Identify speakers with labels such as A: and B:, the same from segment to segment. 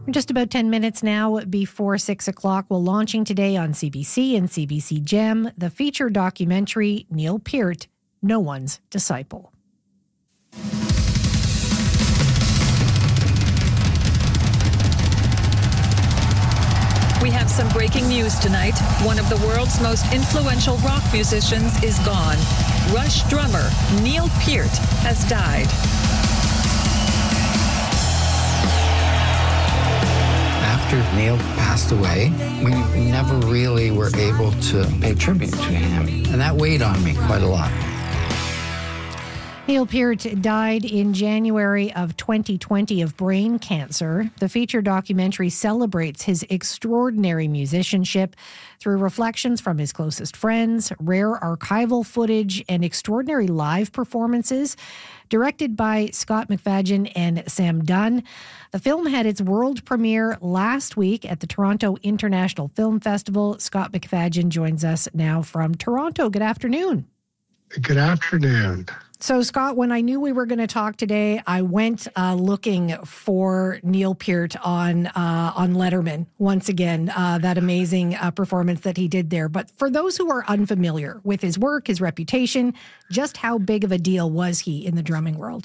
A: Just about 10 minutes now before 6 o'clock. Well, launching today on CBC and CBC Gem, the feature documentary Neil Peart, No One's Disciple.
B: We have some breaking news tonight. One of the world's most influential rock musicians is gone. Rush drummer Neil Peart has died.
C: After Neil passed away, we never really were able to pay tribute to him. And that weighed on me quite a lot.
A: Neil Peart died in January of 2020 of brain cancer. The feature documentary celebrates his extraordinary musicianship through reflections from his closest friends, rare archival footage, and extraordinary live performances. Directed by Scott McFadden and Sam Dunn. The film had its world premiere last week at the Toronto International Film Festival. Scott McFadden joins us now from Toronto. Good afternoon.
D: Good afternoon.
A: So, Scott, when I knew we were going to talk today, I went looking for Neil Peart on Letterman once again, that amazing performance that he did there. But for those who are unfamiliar with his work, his reputation, just how big of a deal was he in the drumming world?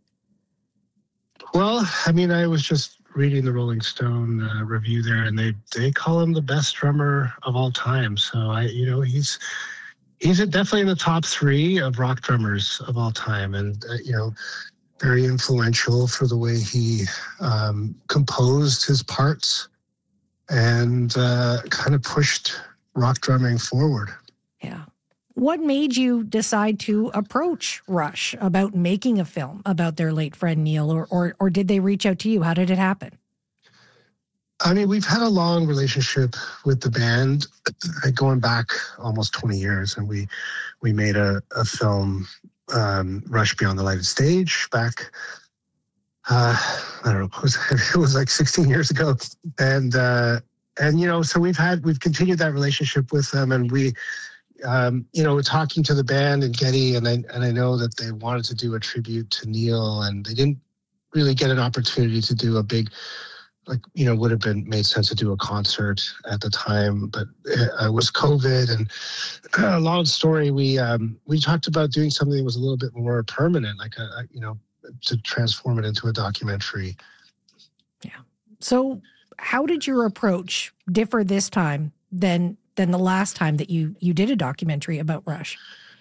D: Well, I mean, I was just reading the Rolling Stone review there, and they call him the best drummer of all time. So he's definitely in the top three of rock drummers of all time, and very influential for the way he composed his parts and kind of pushed rock drumming forward.
A: Yeah. What made you decide to approach Rush about making a film about their late friend Neil, or did they reach out to you? How did it happen?
D: I mean, we've had a long relationship with the band going back almost 20 years, and we made a film, Rush Beyond the Lighted Stage, back, I don't know, it was like 16 years ago. And so we've continued that relationship with them, and we, talking to the band and Getty, and I know that they wanted to do a tribute to Neil, and they didn't really get an opportunity to do a big, would have been made sense to do a concert at the time, but it was COVID, and a long story. We talked about doing something that was a little bit more permanent, to transform it into a documentary.
A: Yeah. So how did your approach differ this time than the last time that you did a documentary about Rush?